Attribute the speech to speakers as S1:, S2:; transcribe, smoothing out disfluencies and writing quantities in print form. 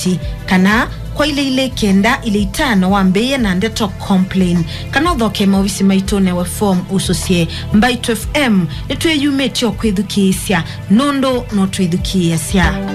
S1: community kana kwa ile kenda ile itano wambe na ndeto complain kana thoke mawisi maitone wa form usosie Mbaito FM etwe yumetio kwedukisia nondo no twedukisia